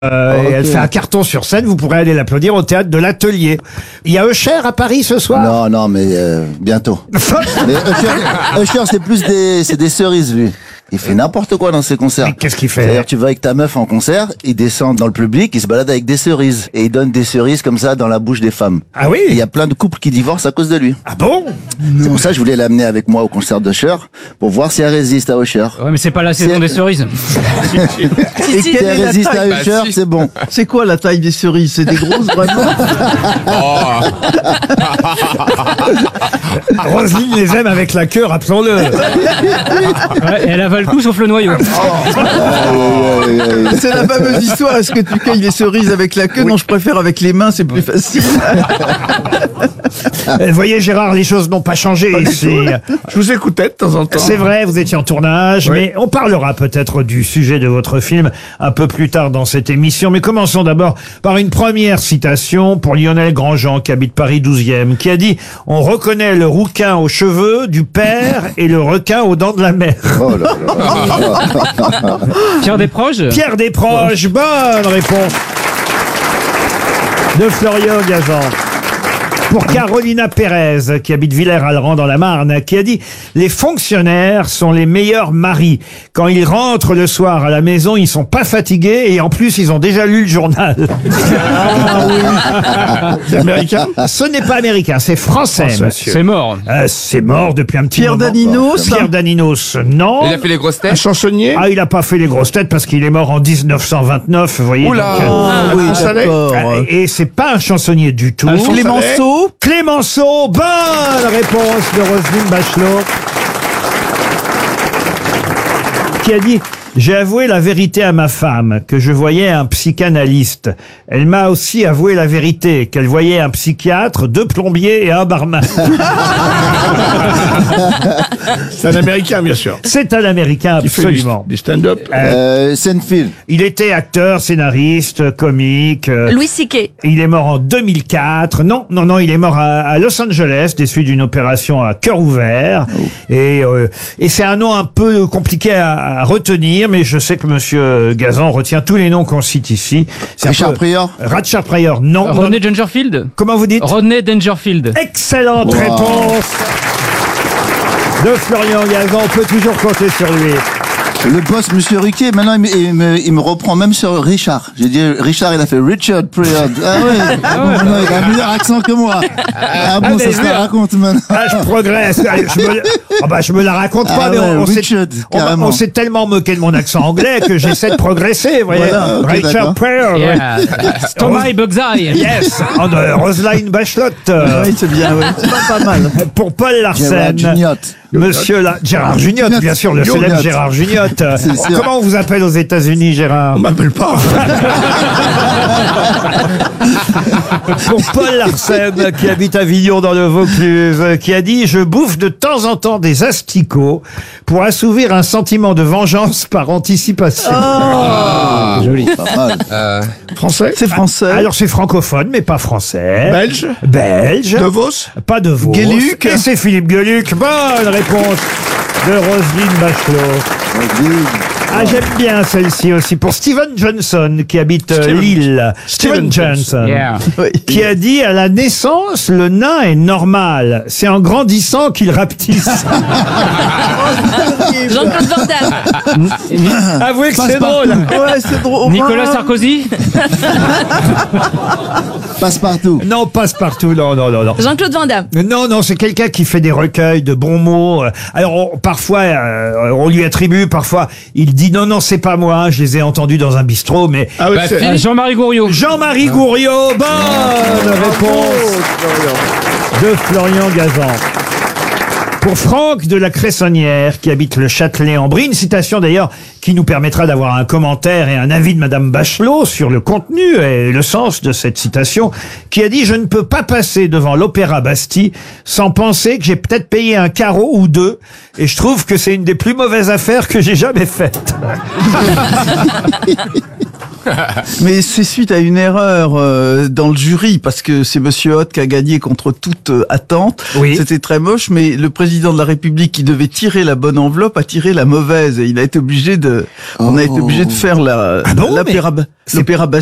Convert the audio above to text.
Et elle fait un carton sur scène, vous pourrez aller l'applaudir au théâtre de l'Atelier. Il y a Usher à Paris ce soir? Non, mais bientôt. Mais Usher, c'est des cerises, lui. Il fait n'importe quoi dans ses concerts. Mais qu'est-ce qu'il fait? D'ailleurs, tu vas avec ta meuf en concert, il descend dans le public, il se balade avec des cerises. Et il donne des cerises comme ça dans la bouche des femmes. Ah oui? Et il y a plein de couples qui divorcent à cause de lui. Ah bon? C'est pour ça que je voulais l'amener avec moi au concert d'Usher, pour voir si elle résiste à Usher. Ouais, mais c'est pas la saison des cerises. Et si elle résiste à Usher, c'est bon. C'est quoi la taille des cerises? C'est des grosses vraiment? Roselyne les aime avec la queue, rappelons-le. Ouais, et elle avale tout sauf le noyau. C'est la fameuse histoire. Est-ce que tu cueilles les cerises avec la queue? Non, je préfère avec les mains, c'est plus facile. Vous voyez Gérard, les choses n'ont pas changé ici. Je vous écoutais de temps en temps. C'est vrai, vous étiez en tournage, Oui. mais on parlera peut-être du sujet de votre film un peu plus tard dans cette émission. Mais commençons d'abord par une première citation pour Lionel Grandjean, qui habite Paris 12e, qui a dit « On reconnaît le rouquin aux cheveux du père et le requin aux dents de la mère. Oh là là. » Pierre Desproges. Pierre Desproges, bonne réponse de Florian Gazan. Pour Carolina Pérez, qui habite Villers-Alran dans la Marne, qui a dit « Les fonctionnaires sont les meilleurs maris. Quand ils rentrent le soir à la maison, ils sont pas fatigués et en plus, ils ont déjà lu le journal. » C'est américain? Ce n'est pas américain, c'est français, monsieur. C'est mort. C'est mort depuis un petit Pierre moment. Daninos. Pierre Daninos, non. Il a fait les grosses Un têtes. chansonnier? Ah, il a pas fait les grosses têtes parce qu'il est mort en 1929, vous voyez. Oula. donc, Ah oui, Salé. d'accord. et c'est pas un chansonnier du tout. Clémenceau. Clémenceau, bonne réponse de Roselyne Bachelot, qui a dit « J'ai avoué la vérité à ma femme, que je voyais un psychanalyste. Elle m'a aussi avoué la vérité, qu'elle voyait un psychiatre, 2 plombiers et un barman. » C'est un américain, bien sûr. C'est un Américain, Il fait absolument. du stand-up. Seinfeld. Il était acteur, scénariste, comique. Louis C.K. Il est mort en 2004. Non, il est mort à Los Angeles, des suites d'une opération à cœur ouvert. Et c'est un nom un peu compliqué à retenir, mais je sais que monsieur Gazan retient tous les noms qu'on cite ici. C'est un Richard peu- Pryor. Richard Pryor, non. Rodney Dangerfield. Comment vous dites? Rodney Dangerfield. Excellente Wow. réponse de Florian Gazan. On peut toujours compter sur lui. Le boss, Monsieur Ruquier, maintenant il me reprend même sur Richard. J'ai dit Richard, il a fait Richard Pryor. Ah ouais, maintenant, il a un meilleur accent que moi. Ah bon, mais ça se lui, la raconte maintenant. Ah, je progresse. Je me la raconte pas, Ah mais ouais, on s'est- Richard, carrément. on s'est tellement moqué de mon accent anglais que j'essaie de progresser, vous voyez. Voilà, ok, Richard d'accord. Pryor. Yeah. Stomach Bugs Eye. Yes, Roselyne Bachelot. Oui, c'est bien, oui. C'est pas mal. Pour Paul Gérard Larsen. Junior. Gérard Juniot, bien sûr, le Juniot. célèbre Gérard Juniot. C'est sûr. Comment on vous appelle aux États-Unis, Gérard? On m'appelle pas. Pour Paul Larsen, qui habite Avignon dans le Vaucluse, qui a dit « Je bouffe de temps en temps des asticots pour assouvir un sentiment de vengeance par anticipation. Joli. Pas mal. Français? C'est français. Alors c'est francophone, mais pas français. Belge? Belge. De Vos? Pas de Vos. Gueluc. Et c'est Philippe Gueluc. Bonne réponse de Roselyne Bachelot. Ah, j'aime bien celle-ci aussi. Pour Steven Johnson, qui habite Lille. Steven Johnson. Yeah. Oui. Qui a dit à la naissance, le nain est normal. C'est en grandissant qu'il rapetisse. Jean-Claude Van Damme. Avouez que c'est drôle. Ouais, c'est drôle. Nicolas Sarkozy. Passe-partout. Non, passe-partout. Non. Jean-Claude Van Damme. Non, c'est quelqu'un qui fait des recueils de bons mots. Alors, parfois, on lui attribue, parfois, il dit non, c'est pas moi, je les ai entendus dans un bistrot, mais... Ah oui, Bah, c'est... Philippe. Jean-Marie Gouriot. Jean-Marie Gouriot, bonne réponse de Florian Gazan. Pour Franck de la Cressonnière, qui habite le Châtelet-en-Brie, une citation d'ailleurs qui nous permettra d'avoir un commentaire et un avis de Madame Bachelot sur le contenu et le sens de cette citation, qui a dit « Je ne peux pas passer devant l'Opéra Bastille sans penser que j'ai peut-être payé un carreau ou 2, et je trouve que c'est une des plus mauvaises affaires que j'ai jamais faites. » Mais c'est suite à une erreur dans le jury, parce que c'est Monsieur Hott qui a gagné contre toute attente. Oui. C'était très moche, mais le président de la République qui devait tirer la bonne enveloppe a tiré la mauvaise, et il a été obligé de, on a été obligé de faire Ah bon, mais l'opérabastion